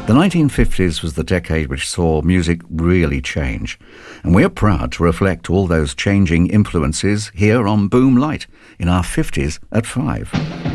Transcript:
The 1950s was the decade which saw music really change, and we're proud to reflect all those changing influences here on Boom Light in our 50s at 5.